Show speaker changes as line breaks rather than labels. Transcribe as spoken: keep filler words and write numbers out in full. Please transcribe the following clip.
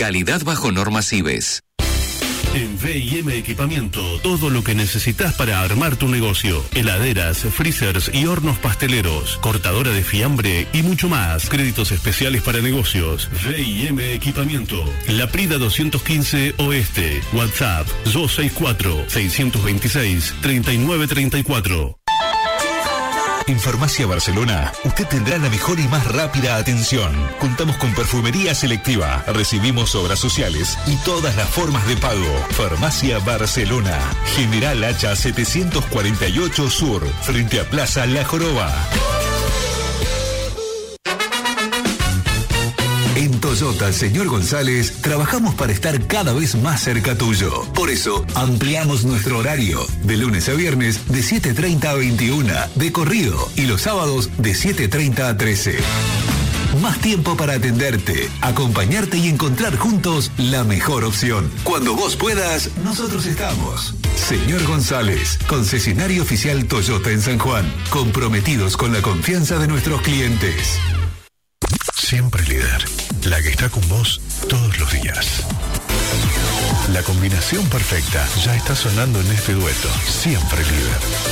Calidad bajo normas I B E S.
En V y M Equipamiento, todo lo que necesitas para armar tu negocio. Heladeras, freezers y hornos pasteleros, cortadora de fiambre y mucho más. Créditos especiales para negocios. V y M Equipamiento. La Prida doscientos quince Oeste. WhatsApp dos seis cuatro, seis dos seis, tres nueve tres cuatro.
En Farmacia Barcelona, usted tendrá la mejor y más rápida atención. Contamos con perfumería selectiva, recibimos obras sociales y todas las formas de pago. Farmacia Barcelona, General Hacha setecientos cuarenta y ocho Sur, frente a Plaza La Joroba.
En Toyota Señor González trabajamos para estar cada vez más cerca tuyo. Por eso ampliamos nuestro horario de lunes a viernes de siete treinta a veintiuna de corrido y los sábados de siete treinta a trece. Más tiempo para atenderte, acompañarte y encontrar juntos la mejor opción. Cuando vos puedas, nosotros estamos. Señor González, concesionario oficial Toyota en San Juan, comprometidos con la confianza de nuestros clientes.
Siempre líder, la que está con vos todos los días. La combinación perfecta ya está sonando en este dueto. Siempre líder.